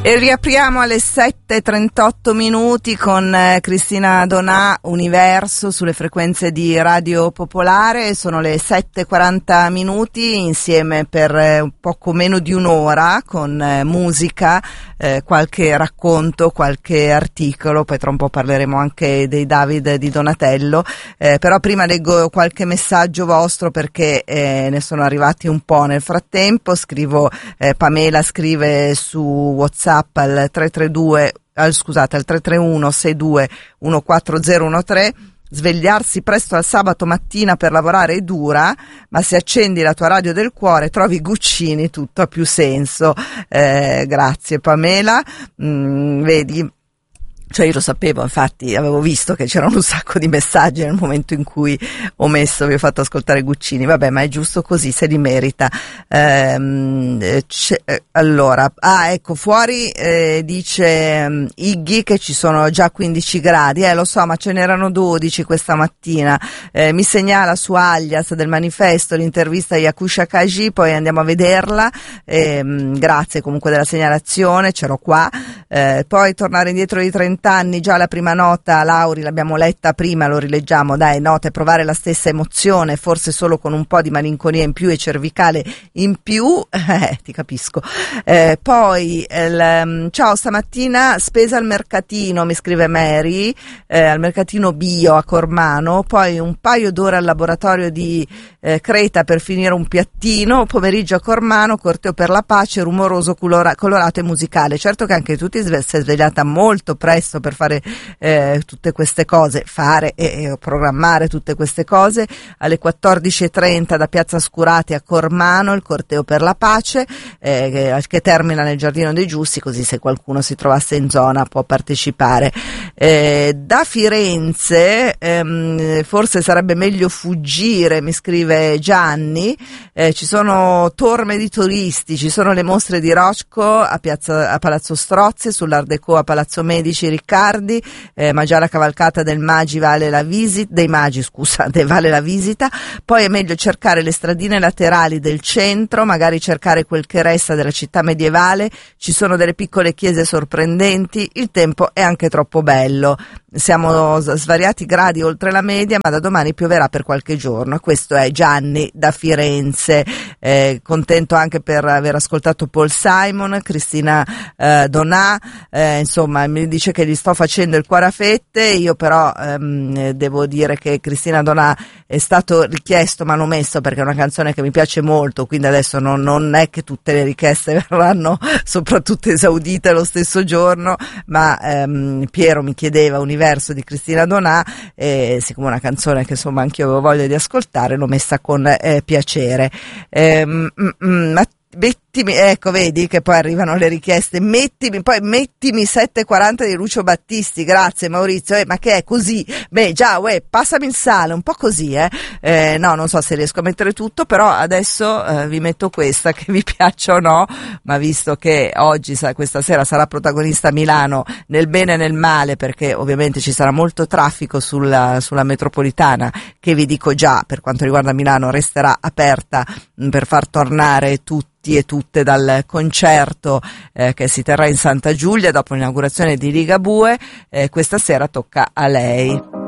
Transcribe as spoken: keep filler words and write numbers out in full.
E riapriamo alle sette e trentotto minuti con eh, Cristina Donà, Universo, sulle frequenze di Radio Popolare. Sono le sette e quaranta minuti, insieme per eh, poco meno di un'ora, con eh, musica, eh, qualche racconto, qualche articolo, poi tra un po' parleremo anche dei David di Donatello, eh, però prima leggo qualche messaggio vostro perché eh, ne sono arrivati un po' nel frattempo. Scrivo, eh, Pamela scrive su WhatsApp al tre tre due, al, scusate, al tre tre uno sei due uno quattro zero uno tre. Svegliarsi presto al sabato mattina per lavorare è dura, ma se accendi la tua radio del cuore trovi Guccini, tutto ha più senso. Eh, grazie Pamela. Mm, vedi, cioè io lo sapevo, infatti avevo visto che c'erano un sacco di messaggi nel momento in cui ho messo, vi ho fatto ascoltare Guccini, vabbè, ma è giusto così, se li merita. Ehm, eh, allora, ah ecco, fuori eh, dice um, Iggy che ci sono già quindici gradi, eh lo so, ma ce n'erano dodici questa mattina. Eh, mi segnala su Alias del Manifesto l'intervista a Yakusha Kaji, poi andiamo a vederla. Ehm, grazie comunque della segnalazione, c'ero qua. Eh, poi tornare indietro di trenta anni, già la prima nota, Lauri, l'abbiamo letta prima, lo rileggiamo, dai, nota, e provare la stessa emozione, forse solo con un po' di malinconia in più e cervicale in più, eh, ti capisco. Eh, poi, il, ciao, stamattina spesa al mercatino, mi scrive Mary, eh, al mercatino bio a Cormano, poi un paio d'ore al laboratorio di eh, Creta per finire un piattino, pomeriggio a Cormano, corteo per la pace, rumoroso, colora, colorato e musicale. Certo che anche tu ti sei svegliata molto presto per fare eh, tutte queste cose, fare e, e programmare tutte queste cose. Alle quattordici e trenta da Piazza Scurati a Cormano il corteo per la pace, eh, che, che termina nel Giardino dei Giusti, così se qualcuno si trovasse in zona può partecipare. Eh, da Firenze ehm, forse sarebbe meglio fuggire, mi scrive Gianni. Eh, ci sono torme di turisti, ci sono le mostre di Rocco a, piazza, a Palazzo Strozzi, sull'Art Deco a Palazzo Medici Riccardi, eh, ma già la cavalcata del Magi vale la visita, dei Magi scusate, vale la visita. Poi è meglio cercare le stradine laterali del centro, magari cercare quel che resta della città medievale, ci sono delle piccole chiese sorprendenti, il tempo è anche troppo bello. Siamo svariati gradi oltre la media, ma da domani pioverà per qualche giorno. Questo è Gianni da Firenze. Eh, contento anche per aver ascoltato Paul Simon, Cristina eh, Donà, eh, insomma mi dice che gli sto facendo il cuore a fette. Io però ehm, devo dire che Cristina Donà è stato richiesto ma l'ho messo perché è una canzone che mi piace molto, quindi adesso non, non è che tutte le richieste verranno soprattutto esaudite lo stesso giorno, ma ehm, Piero mi chiedeva Universo di Cristina Donà e siccome è una canzone che insomma anch'io avevo voglia di ascoltare l'ho messa con eh, piacere. Ehm, mm, mm, ma mettimi, ecco vedi che poi arrivano le richieste, mettimi poi mettimi sette e quaranta di Lucio Battisti, grazie Maurizio, eh, ma che è così? Beh già, uè, passami il sale, un po' così, eh. eh no, non so se riesco a mettere tutto, però adesso eh, vi metto questa, che vi piaccia o no, ma visto che oggi, sa, questa sera sarà protagonista Milano nel bene e nel male, perché ovviamente ci sarà molto traffico sulla, sulla metropolitana, che vi dico già, per quanto riguarda Milano, resterà aperta mh, per far tornare tutti e tutte dal concerto eh, che si terrà in Santa Giulia dopo l'inaugurazione di Ligabue. Eh, questa sera tocca a lei.